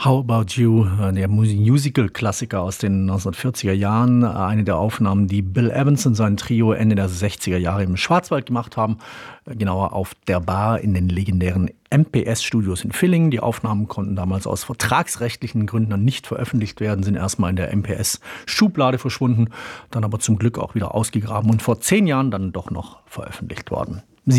How About You, der Musical-Klassiker aus den 1940er Jahren. Eine der Aufnahmen, die Bill Evans und sein Trio Ende der 60er Jahre im Schwarzwald gemacht haben. Genauer auf der Bar in den legendären MPS-Studios in Villingen. Die Aufnahmen konnten damals aus vertragsrechtlichen Gründen dann nicht veröffentlicht werden, sind erstmal in der MPS-Schublade verschwunden, dann aber zum Glück auch wieder ausgegraben und vor 10 Jahren dann doch noch veröffentlicht worden.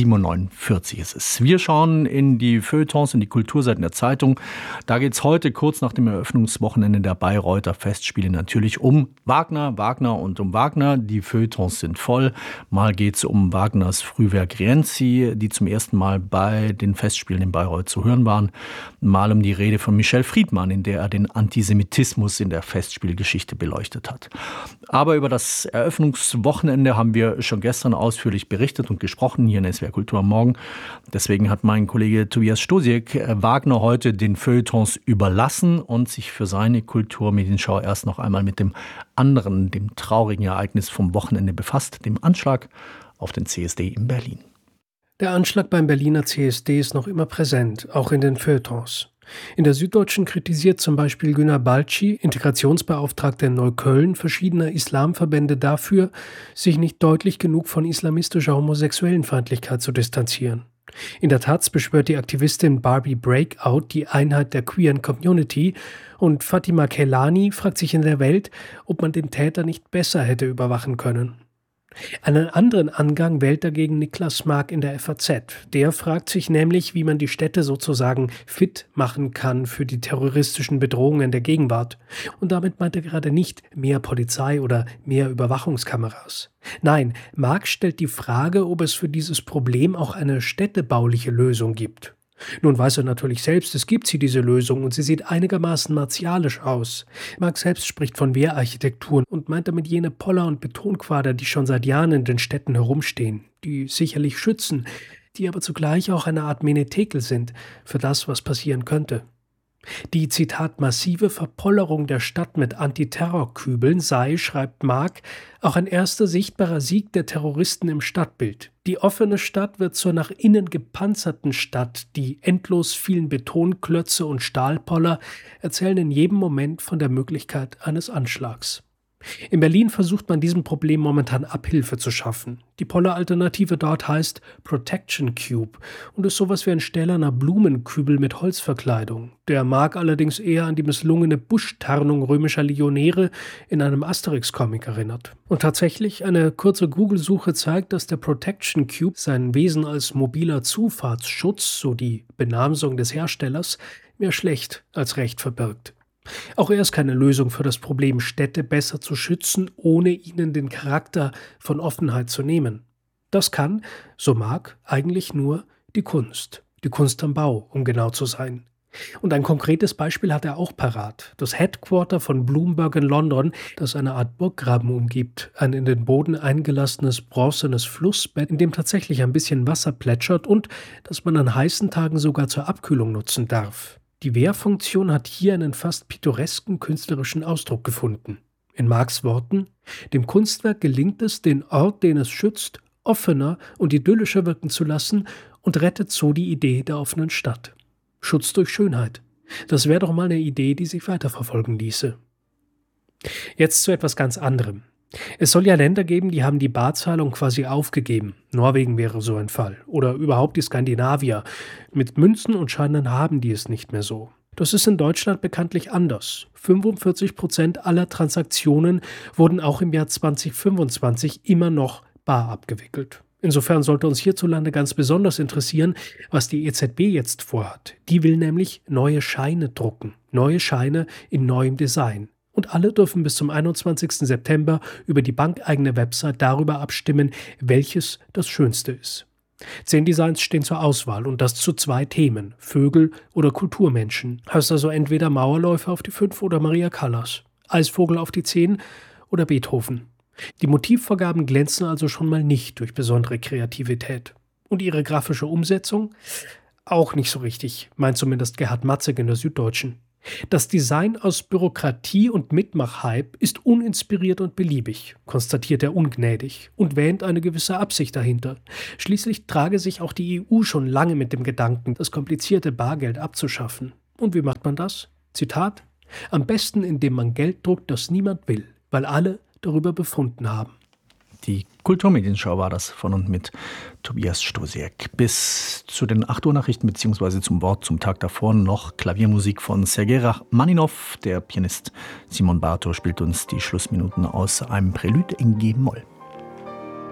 7:49 ist es. Wir schauen in die Feuilletons, in die Kulturseiten der Zeitung. Da geht es heute kurz nach dem Eröffnungswochenende der Bayreuther Festspiele natürlich um Wagner und um Wagner. Die Feuilletons sind voll. Mal geht es um Wagners Frühwerk Rienzi, die zum ersten Mal bei den Festspielen in Bayreuth zu hören waren. Mal um die Rede von Michel Friedmann, in der er den Antisemitismus in der Festspielgeschichte beleuchtet hat. Aber über das Eröffnungswochenende haben wir schon gestern ausführlich berichtet und gesprochen hier in SWR Kultur am Morgen. Deswegen hat mein Kollege Tobias Stosiek Wagner heute den Feuilletons überlassen und sich für seine Kulturmedienschau erst noch einmal mit dem anderen, dem traurigen Ereignis vom Wochenende befasst, dem Anschlag auf den CSD in Berlin. Der Anschlag beim Berliner CSD ist noch immer präsent, auch in den Feuilletons. In der Süddeutschen kritisiert zum Beispiel Günter Balci, Integrationsbeauftragter in Neukölln, verschiedener Islamverbände dafür, sich nicht deutlich genug von islamistischer Homosexuellenfeindlichkeit zu distanzieren. In der Taz beschwört die Aktivistin Barbie Breakout die Einheit der queeren Community und Fatima Kelani fragt sich in der Welt, ob man den Täter nicht besser hätte überwachen können. Einen anderen Angang wählt dagegen Niklas Mark in der FAZ. Der fragt sich nämlich, wie man die Städte sozusagen fit machen kann für die terroristischen Bedrohungen der Gegenwart. Und damit meint er gerade nicht mehr Polizei oder mehr Überwachungskameras. Nein, Mark stellt die Frage, ob es für dieses Problem auch eine städtebauliche Lösung gibt. Nun weiß er natürlich selbst, es gibt diese Lösung und sie sieht einigermaßen martialisch aus. Marx selbst spricht von Wehrarchitekturen und meint damit jene Poller- und Betonquader, die schon seit Jahren in den Städten herumstehen, die sicherlich schützen, die aber zugleich auch eine Art Menetekel sind für das, was passieren könnte. Die, Zitat, massive Verpollerung der Stadt mit Antiterrorkübeln sei, schreibt Mark, auch ein erster sichtbarer Sieg der Terroristen im Stadtbild. Die offene Stadt wird zur nach innen gepanzerten Stadt. Die endlos vielen Betonklötze und Stahlpoller erzählen in jedem Moment von der Möglichkeit eines Anschlags. In Berlin versucht man diesem Problem momentan Abhilfe zu schaffen. Die Poller-Alternative dort heißt Protection Cube und ist sowas wie ein stählerner Blumenkübel mit Holzverkleidung. Der mag allerdings eher an die misslungene Buschtarnung römischer Legionäre in einem Asterix-Comic erinnert. Und tatsächlich, eine kurze Google-Suche zeigt, dass der Protection Cube sein Wesen als mobiler Zufahrtsschutz, so die Benamsung des Herstellers, mehr schlecht als recht verbirgt. Auch er ist keine Lösung für das Problem, Städte besser zu schützen, ohne ihnen den Charakter von Offenheit zu nehmen. Das kann, so Mark, eigentlich nur die Kunst am Bau, um genau zu sein. Und ein konkretes Beispiel hat er auch parat. Das Headquarter von Bloomberg in London, das eine Art Burggraben umgibt, ein in den Boden eingelassenes bronzenes Flussbett, in dem tatsächlich ein bisschen Wasser plätschert und das man an heißen Tagen sogar zur Abkühlung nutzen darf. Die Wehrfunktion hat hier einen fast pittoresken künstlerischen Ausdruck gefunden. In Marx Worten: Dem Kunstwerk gelingt es, den Ort, den es schützt, offener und idyllischer wirken zu lassen und rettet so die Idee der offenen Stadt. Schutz durch Schönheit. Das wäre doch mal eine Idee, die sich weiterverfolgen ließe. Jetzt zu etwas ganz anderem. Es soll ja Länder geben, die haben die Barzahlung quasi aufgegeben. Norwegen wäre so ein Fall. Oder überhaupt die Skandinavier. Mit Münzen und Scheinen haben die es nicht mehr so. Das ist in Deutschland bekanntlich anders. 45% aller Transaktionen wurden auch im Jahr 2025 immer noch bar abgewickelt. Insofern sollte uns hierzulande ganz besonders interessieren, was die EZB jetzt vorhat. Die will nämlich neue Scheine drucken. Neue Scheine in neuem Design. Und alle dürfen bis zum 21. September über die bankeigene Website darüber abstimmen, welches das Schönste ist. 10 Designs stehen zur Auswahl und das zu 2 Themen, Vögel oder Kulturmenschen. Heißt also entweder Mauerläufer auf die 5 oder Maria Callas, Eisvogel auf die 10 oder Beethoven. Die Motivvorgaben glänzen also schon mal nicht durch besondere Kreativität. Und ihre grafische Umsetzung? Auch nicht so richtig, meint zumindest Gerhard Matzek in der Süddeutschen. Das Design aus Bürokratie und Mitmachhype ist uninspiriert und beliebig, konstatiert er ungnädig und wähnt eine gewisse Absicht dahinter. Schließlich trage sich auch die EU schon lange mit dem Gedanken, das komplizierte Bargeld abzuschaffen. Und wie macht man das? Zitat: Am besten, indem man Geld druckt, das niemand will, weil alle darüber befunden haben. Die Kulturmedienschau war das von und mit Tobias Stosiek. Bis zu den 8 Uhr Nachrichten bzw. zum Wort zum Tag davor noch Klaviermusik von Sergei Rachmaninow. Der Pianist Simon Bartow spielt uns die Schlussminuten aus einem Prälude in G-Moll.